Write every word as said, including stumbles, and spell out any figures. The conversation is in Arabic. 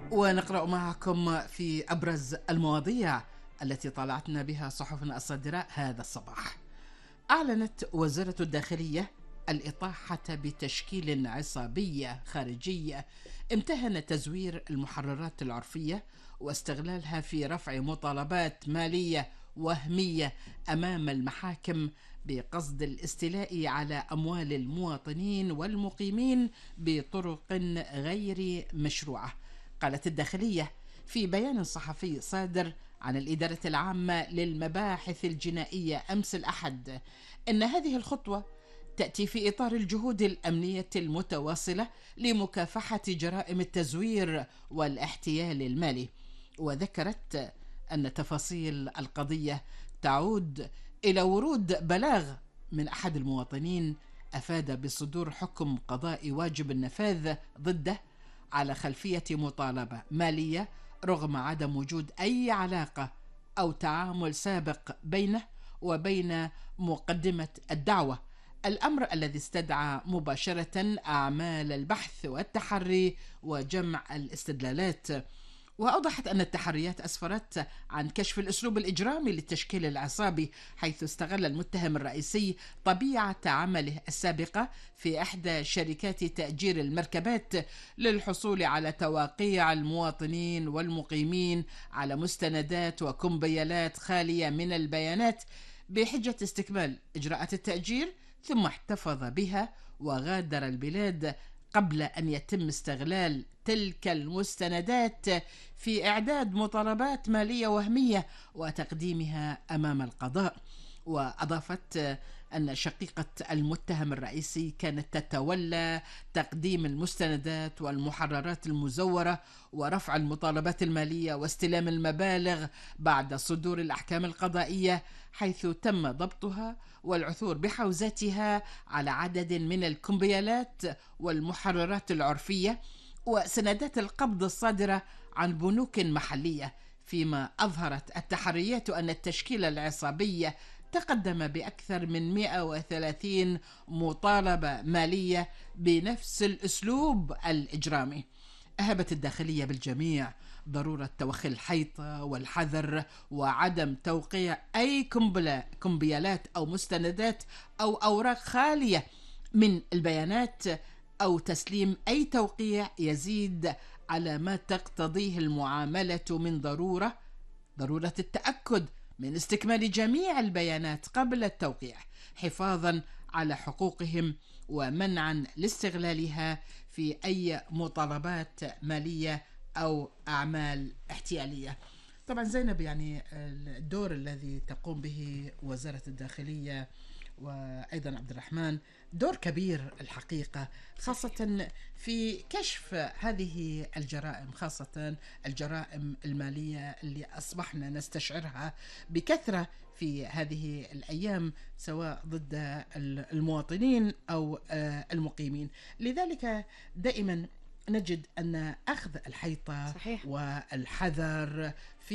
ونقرأ معكم في أبرز المواضيع التي طالعتنا بها صحفنا الصادرة هذا الصباح. أعلنت وزارة الداخلية الإطاحة بتشكيل عصابي خارجي امتهن تزوير المحررات العرفية واستغلالها في رفع مطالبات مالية وهمية أمام المحاكم بقصد الاستيلاء على أموال المواطنين والمقيمين بطرق غير مشروعة. قالت الداخلية في بيان صحفي صادر عن الإدارة العامة للمباحث الجنائية أمس الأحد إن هذه الخطوة تأتي في إطار الجهود الأمنية المتواصلة لمكافحة جرائم التزوير والاحتيال المالي. وذكرت أن تفاصيل القضية تعود إلى ورود بلاغ من أحد المواطنين أفاد بصدور حكم قضائي واجب النفاذ ضده على خلفية مطالبة مالية رغم عدم وجود أي علاقة أو تعامل سابق بينه وبين مقدمة الدعوة، الأمر الذي استدعى مباشرة أعمال البحث والتحري وجمع الاستدلالات. وأوضحت أن التحريات أسفرت عن كشف الأسلوب الإجرامي للتشكيل العصابي، حيث استغل المتهم الرئيسي طبيعة عمله السابقة في إحدى شركات تأجير المركبات للحصول على تواقيع المواطنين والمقيمين على مستندات وكمبيالات خالية من البيانات بحجة استكمال إجراءات التأجير، ثم احتفظ بها وغادر البلاد قبل أن يتم استغلال تلك المستندات في إعداد مطالبات مالية وهمية وتقديمها أمام القضاء. وأضافت أن شقيقة المتهم الرئيسي كانت تتولى تقديم المستندات والمحررات المزورة ورفع المطالبات المالية واستلام المبالغ بعد صدور الأحكام القضائية، حيث تم ضبطها والعثور بحوزتها على عدد من الكمبيالات والمحررات العرفية وسندات القبض الصادرة عن بنوك محلية. فيما أظهرت التحريات أن التشكيل العصابي تقدم بأكثر من مئة وثلاثين مطالبة مالية بنفس الأسلوب الإجرامي. أهبت الداخلية بالجميع ضرورة توخي الحيطة والحذر وعدم توقيع أي كمبيالات أو مستندات أو أوراق خالية من البيانات أو تسليم أي توقيع يزيد على ما تقتضيه المعاملة من ضرورة ضرورة التأكد من استكمال جميع البيانات قبل التوقيع، حفاظا على حقوقهم ومنعا لاستغلالها في أي مطالبات مالية أو أعمال احتيالية. طبعا زينب، يعني الدور الذي تقوم به وزارة الداخلية وأيضا عبد الرحمن دور كبير الحقيقة، خاصة في كشف هذه الجرائم، خاصة الجرائم المالية اللي أصبحنا نستشعرها بكثرة في هذه الأيام سواء ضد المواطنين أو المقيمين. لذلك دائما نجد أن أخذ الحيطة صحيح. والحذر في